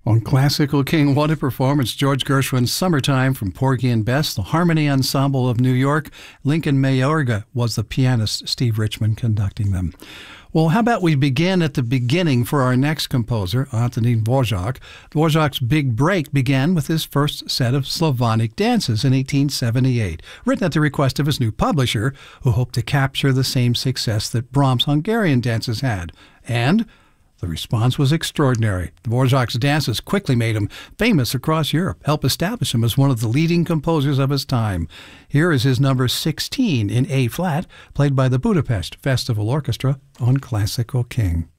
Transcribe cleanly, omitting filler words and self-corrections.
On Classical King, what a performance. George Gershwin's Summertime from Porgy and Bess, the Harmony Ensemble of New York. Lincoln Mayorga was the pianist, Steve Richmond conducting them. Well, how about we begin at the beginning for our next composer, Antonín Dvořák. Dvořák's big break began with his first set of Slavonic dances in 1878, written at the request of his new publisher, who hoped to capture the same success that Brahms' Hungarian dances had. And the response was extraordinary. Dvořák's dances quickly made him famous across Europe, helped establish him as one of the leading composers of his time. Here is his number 16 in A-flat, played by the Budapest Festival Orchestra on Classical King.